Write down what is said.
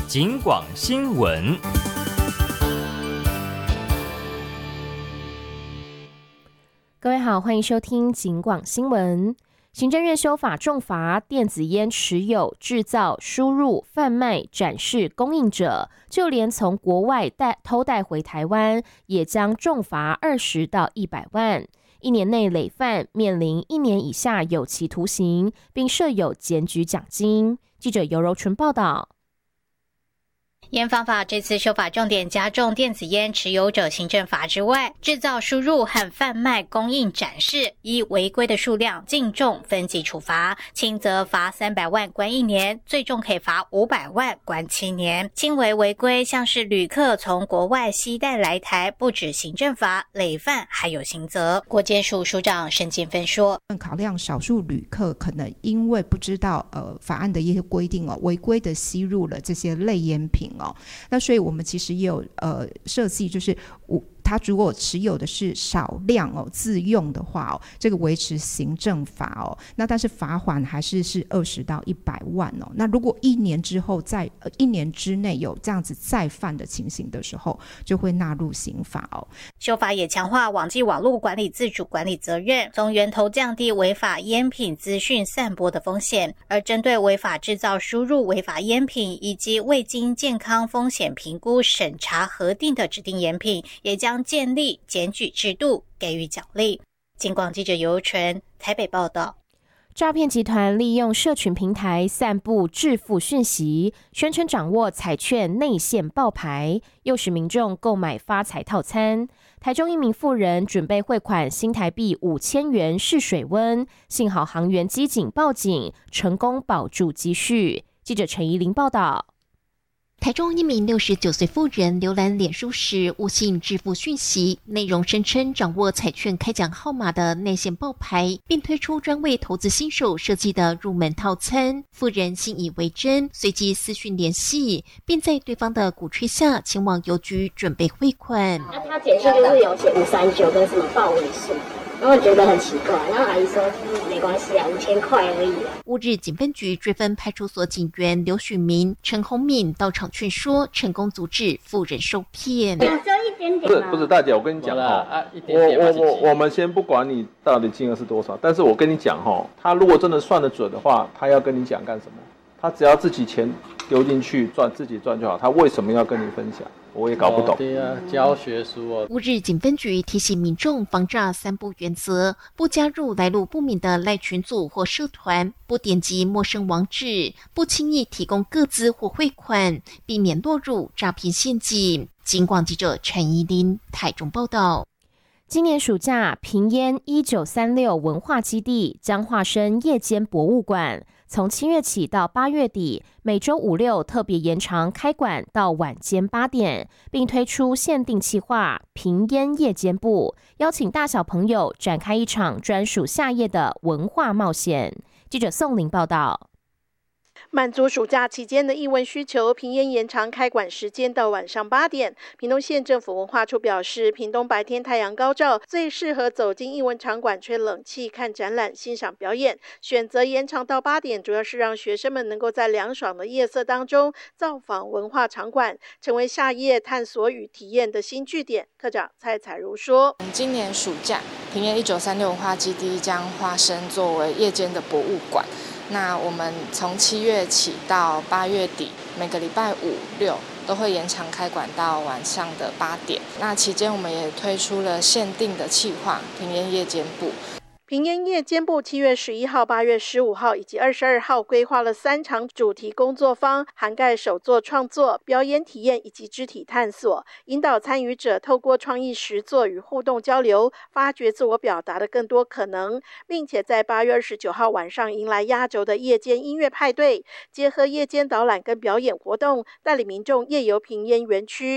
警广新闻。 各位好，欢迎收听警广新闻。行政院修法重罚电子烟持有、制造、输入、贩卖、展示、供应者，就连从国外偷带回台湾，也将重罚20到100万。1年内累犯，面临1年以下有期徒刑，并设有检举奖金。记者尤柔纯报道。 烟方法这次修法重点加重电子烟持有者行政罚之外，制造、输入和贩卖、供应、展示依违规的数量净重分级处罚，轻则罚300万关1年，最重可以罚500万关7年。轻微违规像是旅客从国外携带来台，不止行政罚，累犯还有刑责。国检署署长沈建芬说， 考量少数旅客可能因为不知道法案的一些规定违规的吸入了这些类烟品那所以我们其实也有设计，就是他如果持有的是少量自用的话这个维持行政罚那但是罚款还是20到100万那如果1年之后在1年之内有这样子再犯的情形的时候，就会纳入刑法修法也强化网际网络管理自主管理责任，从源头降低违法烟品资讯散播的风险，而针对违法制造、输入违法烟品以及未经健康风险评估审查核定的指定烟品，也将建立检举制度，给予奖励。警广记者尤纯台北报道。 诈骗集团利用社群平台散布致富讯息，宣称掌握彩券内线爆牌，诱使民众购买发财套餐。台中一名妇人准备汇款新台币5000元试水温，幸好行员机警报警，成功保住积蓄。记者陈怡玲报道。 台中一名69岁妇人浏览脸书时误信致富讯息，内容声称掌握彩券开奖号码的内线爆牌，并推出专为投资新手设计的入门套餐。妇人信以为真，随即私讯联系，并在对方的鼓吹下前往邮局准备汇款。 那他简讯就是有写539跟什么报尾数，然后我觉得很奇怪，然后阿姨说没关系啊，5000块而已啊。 乌日警分局追分派出所警员刘许明、陈宏敏到场劝说，成功阻止妇人受骗。 只有一点点不是大姐，我跟你讲我们先不管你到底金额是多少，但是我跟你讲他如果真的算得准的话，他要跟你讲干什么？他只要自己钱丢进去自己赚就好，他为什么要跟你分享？我也搞不懂。 对啊，教学书乌日警分局提醒民众防诈3不原则：不加入来路不明的赖群组或社团，不点击陌生网址，不轻易提供个资或汇款，避免落入诈骗陷阱。警广记者陈怡琳台中报道。 今年暑假，屏烟1936文化基地将化身夜间博物馆，从7月起到8月底，每周5、6特别延长开馆到晚间8点，并推出限定企划屏烟夜间部，邀请大小朋友展开一场专属夏夜的文化冒险。记者宋玲报道。 满足暑假期间的艺文需求，屏烟延长开馆时间到晚上8点。屏东县政府文化处表示，屏东白天太阳高照，最适合走进艺文场馆吹冷气、看展览、欣赏表演。选择延长到8点，主要是让学生们能够在凉爽的夜色当中造访文化场馆，成为夏夜探索与体验的新据点。科长蔡彩如说， 今年暑假，屏烟1936文化基地将化身作为夜间的博物馆。那我们从7月起到8月底，每个礼拜5、6都会延长开馆到晚上的8点。那期间我们也推出了限定的企划屏烟夜间部。 屏烟夜间部7月11号、8月15号以及22号规划了3场主题工作坊，涵盖手作创作、表演体验以及肢体探索，引导参与者透过创意实作与互动交流，发掘自我表达的更多可能，并且在8月29号晚上迎来压轴的夜间音乐派对，结合夜间导览跟表演活动，带领民众夜游屏烟园区。